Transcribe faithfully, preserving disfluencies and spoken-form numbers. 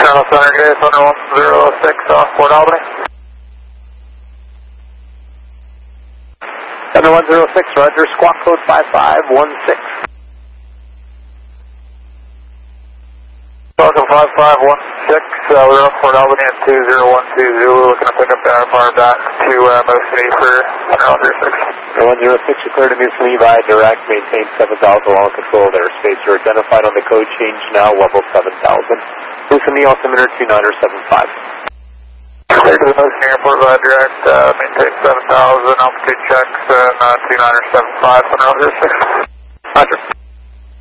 Channel Center, Gate Thunder one zero six off Port Albany. Thunder one zero six, roger, squawk code five five one six. Welcome five five one six, uh, we're on Port Albany at two zero one two Zulu, looking to pick up the R F back to uh, Motion eight for Thunder one zero six. one zero six, you're clear to Miss Levi, direct, maintain seven thousand, all control of airspace. You're identified on the code change now, level seven thousand. Loosen the altimeter two niner seven five. Clear to the Motion Airport by direct, uh, maintain seven thousand, altitude checks, and uh, two niner seven five, Thunder one zero six. Roger.